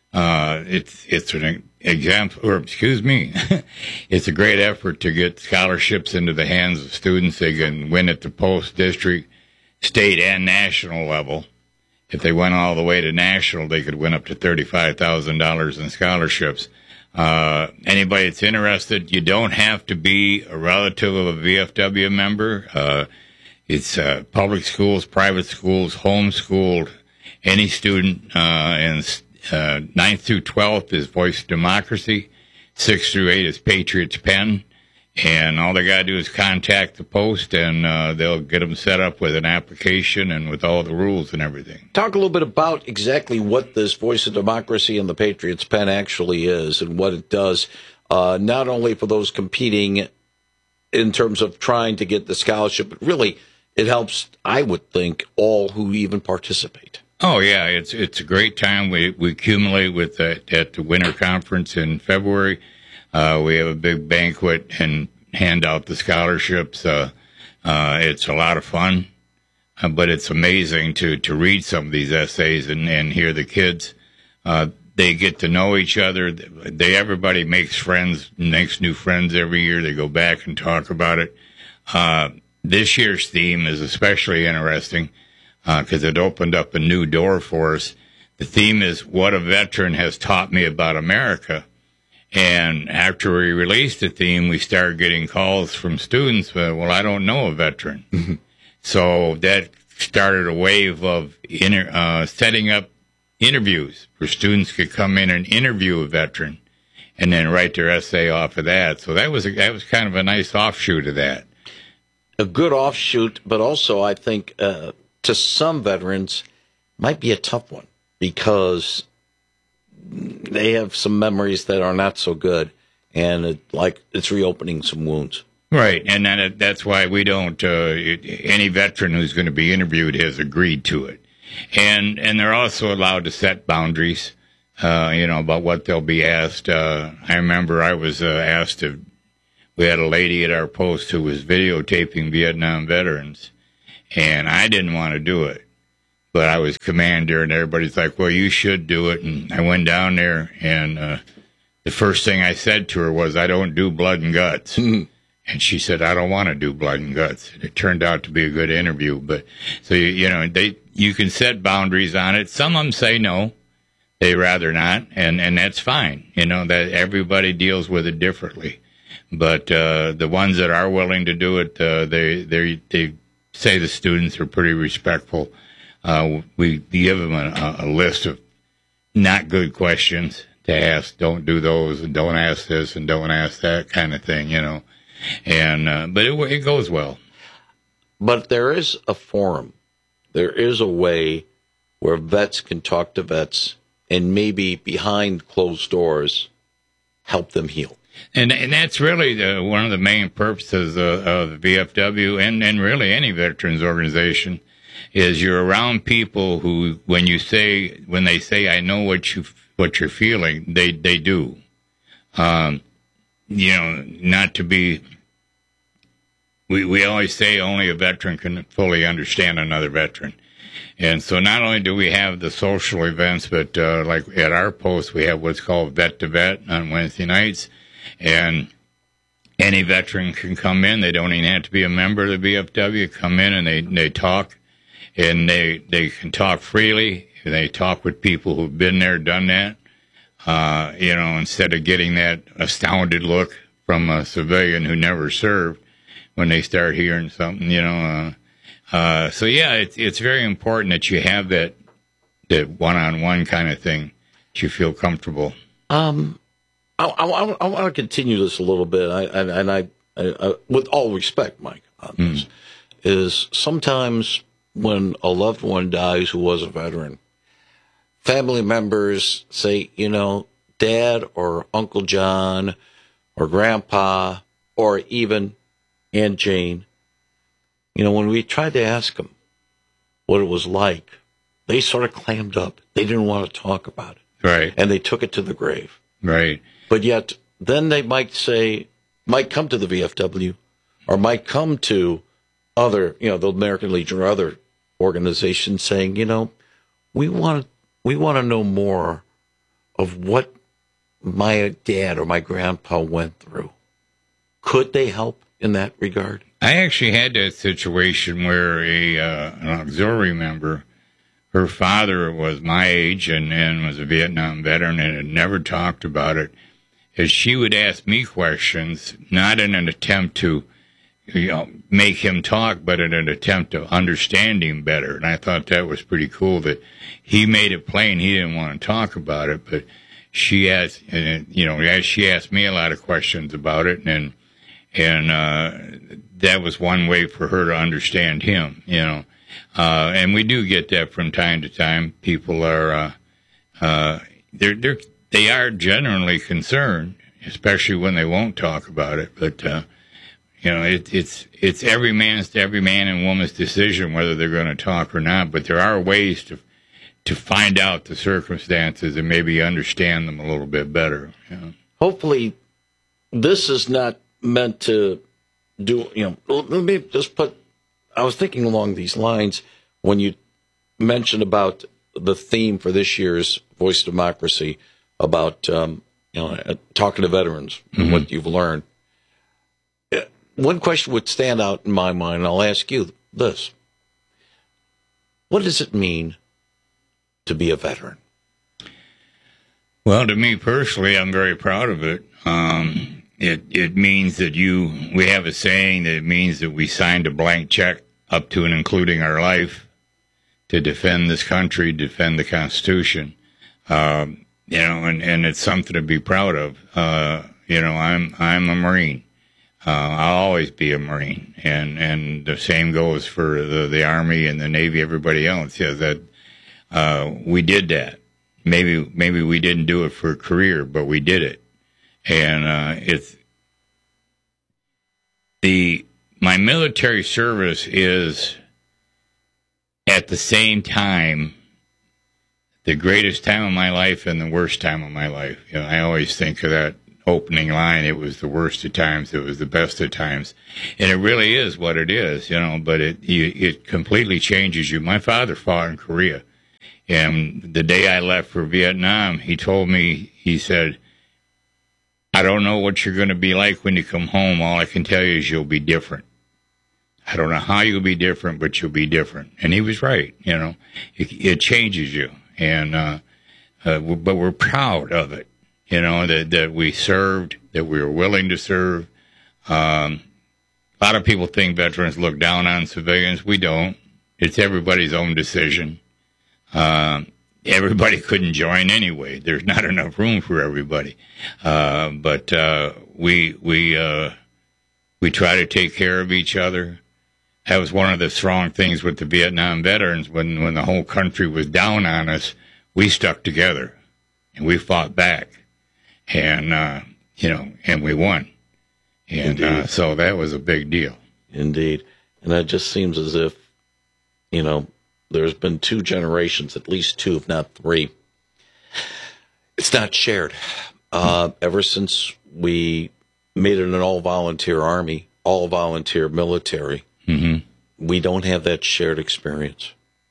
Uh, it's it's an example, or excuse me, it's a great effort to get scholarships into the hands of students. They can win at the Post District, state, and national level. If they went all the way to national, they could win up to thirty-five thousand dollars in scholarships. Uh, anybody that's interested, you don't have to be a relative of a V F W member. Uh, it's uh, public schools, private schools, homeschooled, any student, uh, and uh, ninth through twelfth is Voice of Democracy, sixth through eight is Patriots Pen, and all they got to do is contact the Post, and uh, they'll get them set up with an application and with all the rules and everything. Talk a little bit about exactly what this Voice of Democracy and the Patriots Pen actually is and what it does, uh, not only for those competing in terms of trying to get the scholarship, but really it helps, I would think, all who even participate. Oh, yeah, it's it's a great time. We, we accumulate with the, at the Winter Conference in February. Uh, we have a big banquet and hand out the scholarships. Uh, uh, it's a lot of fun, uh, but it's amazing to, to read some of these essays and, and hear the kids. Uh, they get to know each other. They everybody makes friends, makes new friends every year. They go back and talk about it. Uh, this year's theme is especially interesting because uh, it opened up a new door for us. The theme is What a Veteran Has Taught Me About America. And after we released the theme, we started getting calls from students, uh, well, I don't know a veteran. So that started a wave of inter- uh, setting up interviews where students could come in and interview a veteran and then write their essay off of that. So that was a, that was kind of a nice offshoot of that. A good offshoot, but also I think uh, to some veterans might be a tough one because they have some memories that are not so good, and it, like it's reopening some wounds. Right, and that, that's why we don't. Uh, any veteran who's going to be interviewed has agreed to it, and and they're also allowed to set boundaries. Uh, you know, about what they'll be asked. Uh, I remember I was uh, asked if we had a lady at our post who was videotaping Vietnam veterans, and I didn't want to do it, but I was commander, and everybody's like, "Well, you should do it." And I went down there, and uh, the first thing I said to her was, "I don't do blood and guts." And she said, "I don't want to do blood and guts." It turned out to be a good interview, but so you, you know, they you can set boundaries on it. Some of them say no. They rather not, and, and that's fine. You know, that everybody deals with it differently. But uh, the ones that are willing to do it, uh, they they they say the students are pretty respectful. Uh, we give them a, a list of not good questions to ask. Don't do those, and don't ask this, and don't ask that kind of thing, you know. And uh, but it, it goes well. But there is a forum. There is a way where vets can talk to vets and maybe behind closed doors help them heal. And and that's really the, one of the main purposes of, of the V F W and, and really any veterans organization is you're around people who, when you say, when they say, "I know what you what you're feeling," they they do. Um, you know, not to be. We we always say only a veteran can fully understand another veteran. And so not only do we have the social events, but uh, like at our post, we have what's called Vet to Vet on Wednesday nights. And any veteran can come in. They don't even have to be a member of the V F W. Come in and they, they talk. And they, they can talk freely. They talk with people who've been there, done that. Uh, you know, instead of getting that astounded look from a civilian who never served when they start hearing something, you know. Uh, Uh, so yeah, it's it's very important that you have that that one-on-one kind of thing that you feel comfortable. Um, I, I, I want to continue this a little bit, I, and, and I, I, I, with all respect, Mike, on this, mm. is sometimes when a loved one dies who was a veteran, family members say, you know, Dad or Uncle John or Grandpa or even Aunt Jane. You know, when we tried to ask them what it was like, they sort of clammed up. They didn't want to talk about it. Right. And they took it to the grave. Right. But yet, then they might say, might come to the V F W or might come to other, you know, the American Legion or other organizations saying, you know, we want, we want to know more of what my dad or my grandpa went through. Could they help in that regard? I actually had that situation where a uh, an auxiliary member, her father was my age and, and was a Vietnam veteran and had never talked about it, as she would ask me questions, not in an attempt to, you know, make him talk, but in an attempt to understand him better. And I thought that was pretty cool that he made it plain he didn't want to talk about it, but she asked, you know, she asked me a lot of questions about it, and and uh, that was one way for her to understand him, you know. Uh, and we do get that from time to time. People are, uh, uh, they're, they're, they are generally concerned, especially when they won't talk about it. But, uh, you know, it, it's, it's every man's, every man and woman's decision whether they're going to talk or not. But there are ways to, to find out the circumstances and maybe understand them a little bit better. You know? Hopefully this is not meant to do, you know, let me just put, I was thinking along these lines when you mentioned about the theme for this year's Voice of Democracy about, um, you know, talking to veterans and mm-hmm. what you've learned. One question would stand out in my mind, and I'll ask you this. What does it mean to be a veteran? Well, to me personally, I'm very proud of it. Um, It it means that you, we have a saying that it means that we signed a blank check up to and including our life to defend this country, defend the Constitution. Um, you know, and, and it's something to be proud of. Uh, you know, I'm I'm a Marine. Uh, I'll always be a Marine. And, and the same goes for the, the Army and the Navy, everybody else. Yeah, that uh, we did that. Maybe maybe we didn't do it for a career, but we did it. And uh, it's the my military service is at the same time the greatest time of my life and the worst time of my life. You know, I always think of that opening line, it was the worst of times, it was the best of times. And it really is what it is, you know, but it you, it completely changes you. My father fought in Korea. And the day I left for Vietnam, he told me, he said, I don't know what you're going to be like when you come home. All I can tell you is you'll be different. I don't know how you'll be different, but you'll be different. And he was right, you know. It, it changes you. And uh, uh, but we're proud of it, you know, that, that we served, that we were willing to serve. Um, a lot of people think veterans look down on civilians. We don't. It's everybody's own decision. Uh, everybody couldn't join anyway. There's not enough room for everybody. Uh, but uh, we we uh, we try to take care of each other. That was one of the strong things with the Vietnam veterans. When when the whole country was down on us, we stuck together and we fought back, and uh, you know, and we won. And uh, so that was a big deal. Indeed, and it just seems as if, you know, there's been two generations, at least two, if not three. It's not shared. Uh, ever since we made it an all-volunteer army, all-volunteer military, mm-hmm. we don't have that shared experience.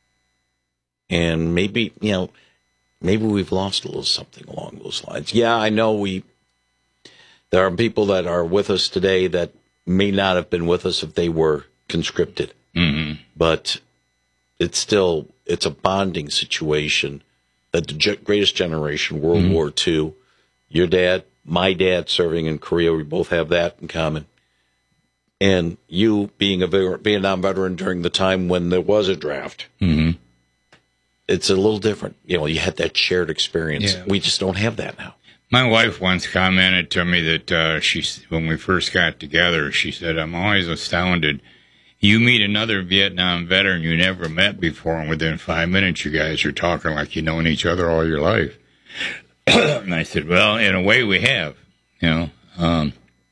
And maybe, you know, maybe we've lost a little something along those lines. Yeah, I know we. There are people that are with us today that may not have been with us if they were conscripted. Mm-hmm. But it's still, it's a bonding situation that the ge- greatest generation, World Mm-hmm. War Two, your dad, my dad serving in Korea, we both have that in common. And you being a Vietnam veteran during the time when there was a draft, Mm-hmm. it's a little different. You know, you had that shared experience. Yeah. We just don't have that now. My wife once commented to me that uh, she, when we first got together, she said, I'm always astounded. You meet another Vietnam veteran you never met before, and within five minutes, you guys are talking like you've known each other all your life. And I said, well, in a way we have, you know, um,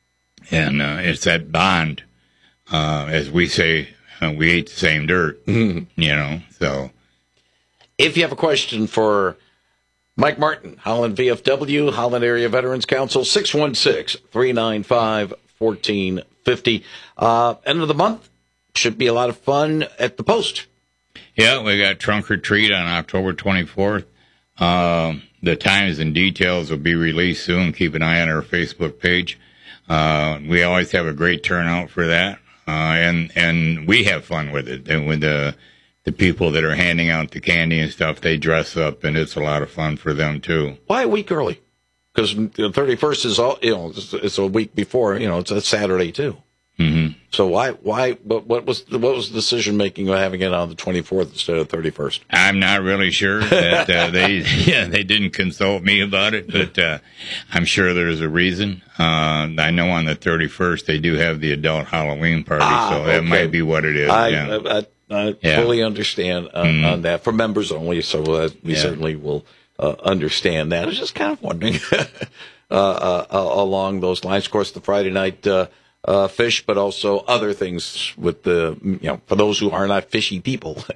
and uh, it's that bond. Uh, as we say, uh, we ate the same dirt, Mm-hmm. you know, so. If you have a question for Mike Martin, Holland V F W, Holland Area Veterans Council, six one six, three nine five, one four five zero. Uh, end of the month. Should be a lot of fun at the Post. Yeah, we got Trunk or Treat on October twenty-fourth. Um, the times and details will be released soon. Keep an eye on our Facebook page. Uh, we always have a great turnout for that. Uh, and, and we have fun with it. And with the, the people that are handing out the candy and stuff, they dress up, and it's a lot of fun for them too. Why a week early? Because the thirty-first is all, you know, it's, it's a week before, you know, it's a Saturday too. Mm-hmm. So why, why, what, what was, the, what was the decision making of having it on the twenty-fourth instead of thirty-first? I'm not really sure that uh, they, yeah, they didn't consult me about it, but uh, I'm sure there's a reason. Uh, I know on the thirty-first they do have the adult Halloween party, Ah, so that okay. might be what it is. I, yeah. I, I, I Yeah. fully understand uh, Mhm. on that for members only, so uh, we Yeah. certainly will uh, understand that. I was just kind of wondering uh, uh, uh, along those lines. Of course, the Friday night uh, uh, fish, but also other things with the, you know, for those who are not fishy people,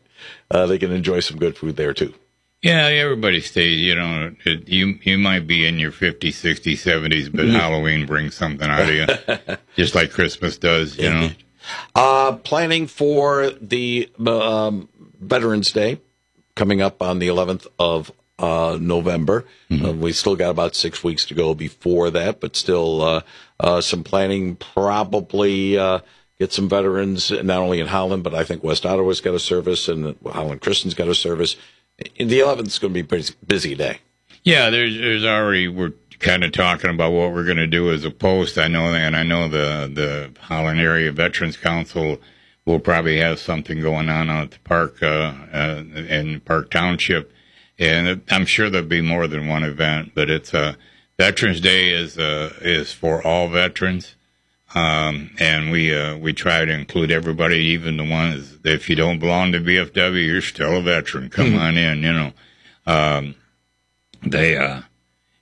uh, they can enjoy some good food there too. Yeah, everybody stays, you know, it, you you might be in your fifties, sixties, seventies, but Mhm. Halloween brings something out of you, just like Christmas does, you know. Uh, planning for the um, Veterans Day coming up on the eleventh of uh, November. Mm-hmm. Uh, we still got about six weeks to go before that, but still uh, uh, some planning. Probably uh, get some veterans, not only in Holland, but I think West Ottawa's got a service, and Holland Christian's got a service. In the eleventh is going to be a pretty busy day. Yeah, there's there's already, we're kind of talking about what we're going to do as a post. I know, and I know the the Holland Area Veterans Council will probably have something going on out at the park uh, uh, in Park Township, and I'm sure there'll be more than one event. But it's uh, Veterans Day is uh, is for all veterans, um, and we uh, we try to include everybody, even the ones if you don't belong to V F W, you're still a veteran. Come Mhm. on in, you know. Um, they uh,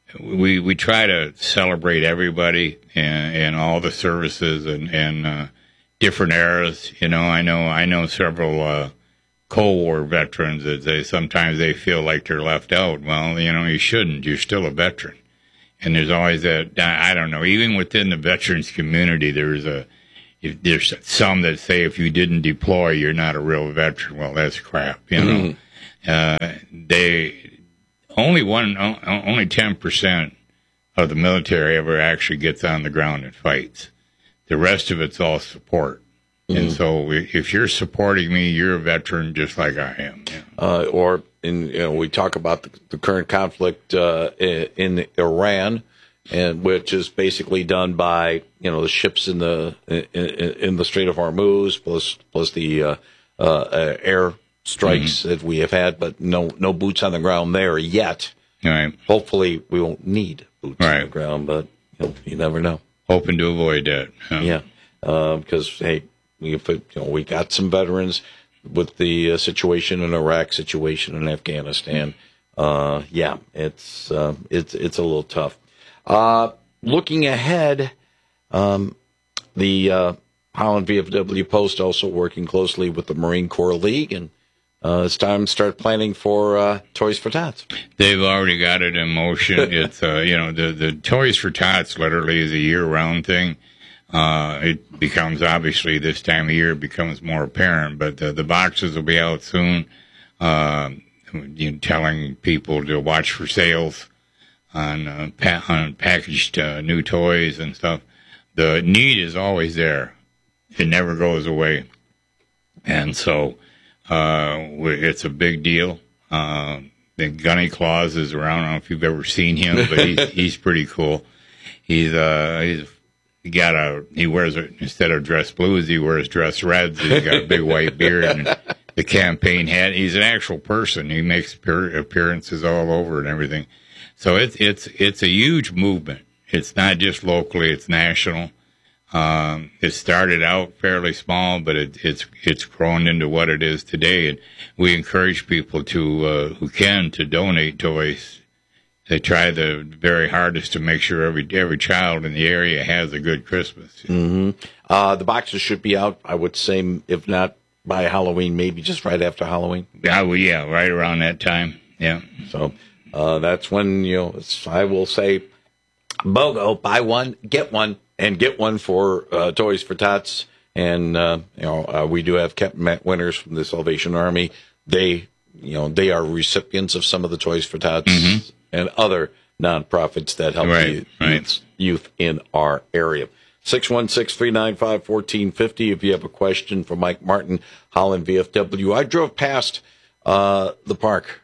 we we try to celebrate everybody and, and all the services and and uh, different eras. You know, I know I know several uh, Cold War veterans that they sometimes they feel like they're left out. Well, you know, you shouldn't. You're still a veteran, and there's always that. I don't know. Even within the veterans community, there's a if there's some that say if you didn't deploy, you're not a real veteran. Well, that's crap. You know, mm-hmm. uh, they. Only one, only ten percent of the military ever actually gets on the ground and fights. The rest of it's all support. Mm-hmm. And so, if you're supporting me, you're a veteran, just like I am. Yeah. Uh, or in you know, we talk about the, the current conflict uh, in Iran, and which is basically done by you know the ships in the in, in the Strait of Hormuz, plus plus the uh, uh, air. strikes mm-hmm. that we have had, but no no boots on the ground there yet. Right. Hopefully, we won't need boots right. on the ground, but you, know, you never know. Hoping to avoid that. Huh? Yeah, uh, because hey, we you know we got some veterans with the uh, situation in Iraq, situation in Afghanistan. Uh, yeah, it's uh, it's it's a little tough. Uh, looking ahead, um, the uh, Holland V F W Post also working closely with the Marine Corps League and. Uh, it's time to start planning for uh, Toys for Tots. They've already got it in motion. It's uh, you know the the Toys for Tots literally is a year round thing. Uh, it becomes obviously this time of year it becomes more apparent, but the, the boxes will be out soon. Uh, you know, telling people to watch for sales on uh, pa- on packaged uh, new toys and stuff. The need is always there; it never goes away, and so. Uh, it's a big deal. Uh, the Gunny Claus is around. I don't know if you've ever seen him, but he's, he's pretty cool. He's, uh, he's, he got a, he wears, a, instead of dress blues, he wears dress reds. He's got a big white beard and the campaign hat. He's an actual person. He makes appearances all over and everything. So it's, it's, it's a huge movement. It's not just locally, it's national. Um, it started out fairly small, but it, it's it's grown into what it is today. And we encourage people to uh, who can to donate toys. They try the very hardest to make sure every every child in the area has a good Christmas. Mm-hmm. Uh, the boxes should be out, I would say, if not by Halloween, maybe just right after Halloween. Yeah, well, yeah, right around that time. Yeah. So uh, that's when you know I will say, BOGO, buy one, get one. And get one for uh, Toys for Tots. And, uh, you know, uh, we do have Captain Matt Winters from the Salvation Army. They, you know, they are recipients of some of the Toys for Tots mm-hmm. and other nonprofits that help right, the right. youth, youth in our area. six one six, three nine five, one four five zero if you have a question for Mike Martin, Holland V F W. I drove past uh, the park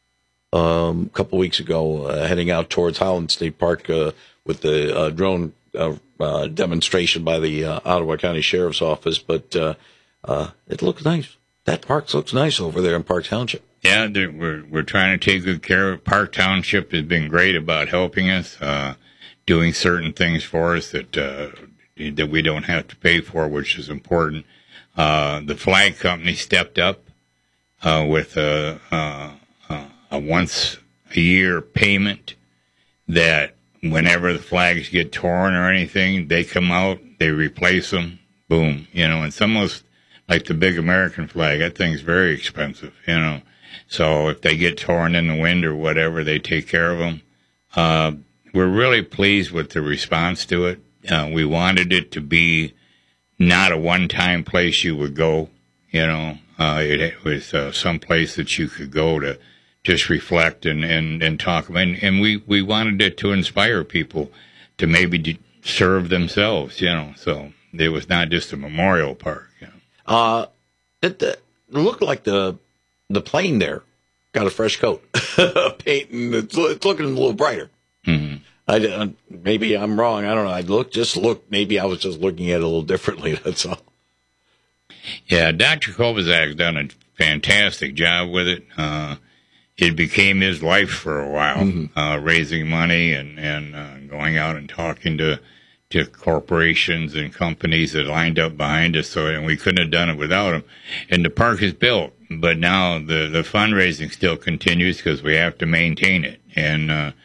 um, a couple weeks ago, uh, heading out towards Holland State Park uh, with the uh, drone uh, uh, demonstration by the uh, Ottawa County Sheriff's Office. But uh, uh, it looks nice. That park looks nice over there in Park Township. Yeah, we're we're trying to take good care of it. Park Township has been great about helping us, uh, doing certain things for us that uh, that we don't have to pay for, which is important. Uh, the flag company stepped up uh, with a, a, a once a year payment that whenever the flags get torn or anything, they come out, they replace them, boom, you know. And it's almost like the big American flag. That thing's very expensive, you know. So if they get torn in the wind or whatever, they take care of them. Uh, we're really pleased with the response to it. Uh, we wanted it to be not a one-time place you would go, you know. Uh, it, it was uh, some place that you could go to just reflect and, and, and talk. And, and we, we wanted it to inspire people to maybe d- serve themselves, you know. So it was not just a memorial park. You know. Uh, it, it looked like the the plane there got a fresh coat, paint, and it's, it's looking a little brighter. Mm-hmm. I, maybe I'm wrong. I don't know. I look just look. Maybe I was just looking at it a little differently. That's all. Yeah, Doctor Kovacek's done a fantastic job with it. Uh, it became his life for a while, mm-hmm. uh, raising money and and uh, going out and talking to to corporations and companies that lined up behind us. So, and we couldn't have done it without him. And the park is built, but now the the fundraising still continues because we have to maintain it. And uh,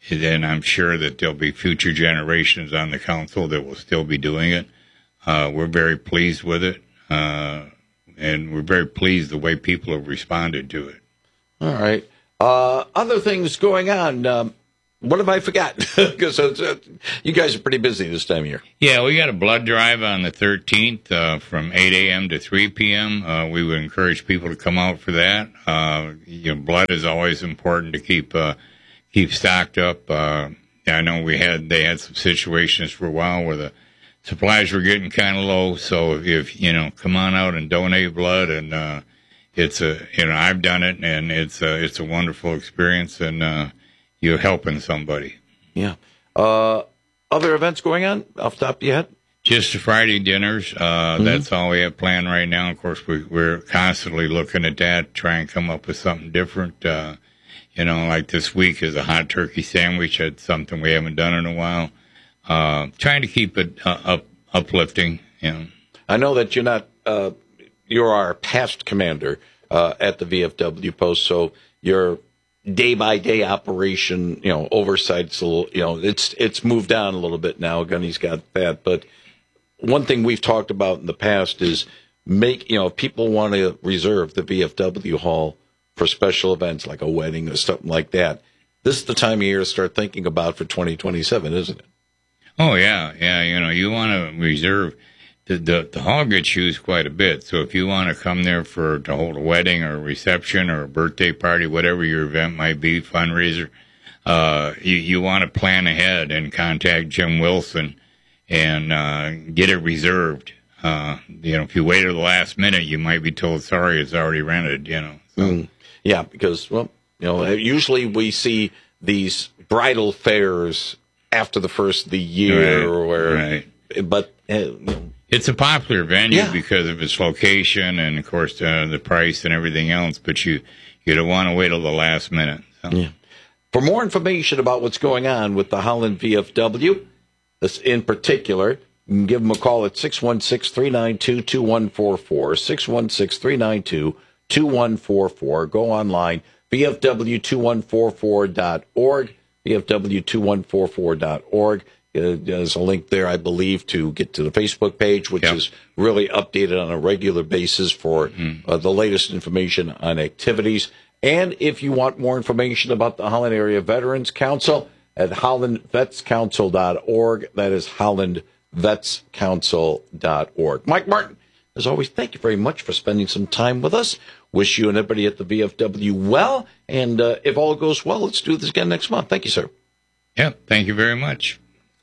then I'm sure that there'll be future generations on the council that will still be doing it. Uh, we're very pleased with it, uh, and we're very pleased the way people have responded to it. All right. Uh, other things going on. Um, what have I forgotten? Because uh, you guys are pretty busy this time of year. Yeah, we got a blood drive on the thirteenth uh, from eight a.m. to three p.m. Uh, we would encourage people to come out for that. Uh, you know, blood is always important to keep uh, keep stocked up. Uh, I know we had they had some situations for a while where the supplies were getting kind of low. So if, if you know, come on out and donate blood, and uh, it's a you know I've done it, and it's a, it's a wonderful experience, and uh, you're helping somebody. Yeah. Uh, other events going on off the top of your head? Just the Friday dinners. Uh, mm-hmm. That's all we have planned right now. Of course, we, we're constantly looking at that, try and come up with something different. Uh, you know, like this week is a hot turkey sandwich. That's something we haven't done in a while. Uh, trying to keep it uh, up, uplifting. You know. I know that you're not, uh, you're our past commander uh, at the V F W post, so your day-by-day operation, you know, oversight's a little, you know, it's it's moved on a little bit now. Gunny's got that, but one thing we've talked about in the past is make, you know, if people want to reserve the V F W hall for special events like a wedding or something like that, this is the time of year to start thinking about for twenty twenty-seven, isn't it? Oh, yeah. Yeah, you know, you want to reserve. The, the, the hall gets used quite a bit. So if you want to come there for to hold a wedding or a reception or a birthday party, whatever your event might be, fundraiser, uh, you, you want to plan ahead and contact Jim Wilson and uh, get it reserved. Uh, you know, if you wait till the last minute, you might be told, sorry, it's already rented, you know. So. Mm. Yeah, because, well, you know, usually we see these bridal fairs after the first of the year, right, where, right. but uh, you know, it's a popular venue yeah. because of its location and, of course, uh, the price and everything else. But you you don't want to wait till the last minute. So. Yeah. For more information about what's going on with the Holland V F W, this in particular, you can give them a call at six one six, three nine two, two one four four, six one six, three nine two, two one four four. Go online, V F W two one four four dot org, V F W two one four four dot org. Uh, there's a link there, I believe, to get to the Facebook page, which yep. is really updated on a regular basis for mm. uh, the latest information on activities. And if you want more information about the Holland Area Veterans Council, at holland vets council dot org. That is holland vets council dot org. Mike Martin, as always, thank you very much for spending some time with us. Wish you and everybody at the V F W well. And uh, if all goes well, let's do this again next month. Thank you, sir. Yeah, thank you very much.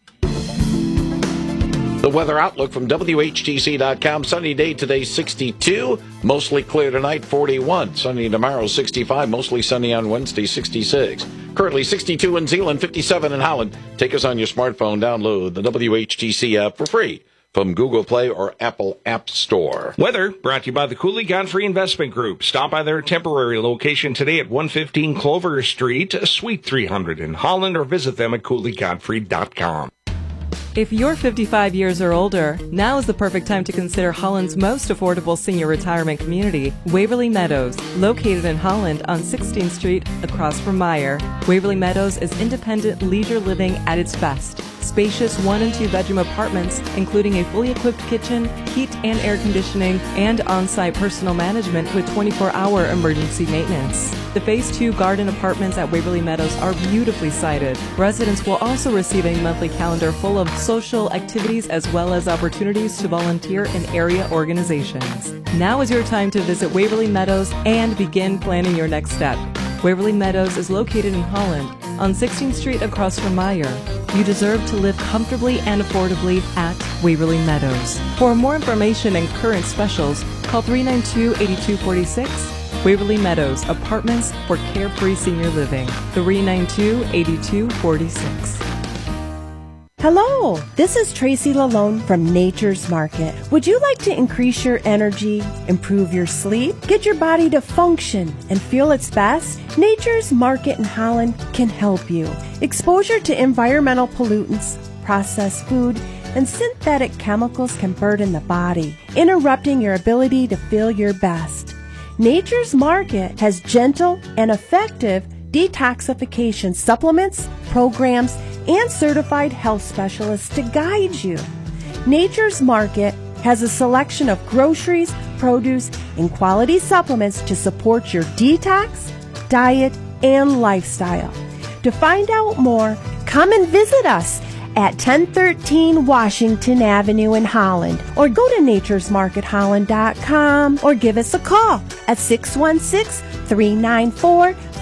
The weather outlook from W H T C dot com. Sunny day today, sixty-two. Mostly clear tonight, forty-one. Sunny tomorrow, sixty-five. Mostly sunny on Wednesday, sixty-six. Currently sixty-two in Zeeland, fifty-seven in Holland. Take us on your smartphone. Download the W H T C app for free from Google Play or Apple App Store. Weather brought to you by the Cooley Godfrey Investment Group. Stop by their temporary location today at one fifteen Clover Street, Suite three hundred in Holland, or visit them at cooley godfrey dot com. If you're fifty-five years or older, now is the perfect time to consider Holland's most affordable senior retirement community, Waverly Meadows, located in Holland on sixteenth Street across from Meyer. Waverly Meadows is independent leisure living at its best. Spacious one and two bedroom apartments, including a fully equipped kitchen, heat and air conditioning, and on-site personal management with twenty-four hour emergency maintenance. The Phase two garden apartments at Waverly Meadows are beautifully sited. Residents will also receive a monthly calendar full of social activities as well as opportunities to volunteer in area organizations. Now is your time to visit Waverly Meadows and begin planning your next step. Waverly Meadows is located in Holland on sixteenth Street across from Meyer. You deserve to live comfortably and affordably at Waverly Meadows. For more information and current specials, call three nine two, eight two four six. Waverly Meadows, apartments for carefree senior living. three nine two, eight two four six. Hello, this is Tracy Lalone from Nature's Market. Would you like to increase your energy, improve your sleep, get your body to function and feel its best? Nature's Market in Holland can help you. Exposure to environmental pollutants, processed food, and synthetic chemicals can burden the body, interrupting your ability to feel your best. Nature's Market has gentle and effective detoxification supplements, programs, and certified health specialists to guide you. Nature's Market has a selection of groceries, produce, and quality supplements to support your detox, diet, and lifestyle. To find out more, come and visit us at ten thirteen Washington Avenue in Holland, or go to natures market holland dot com, or give us a call at six one six, three nine four,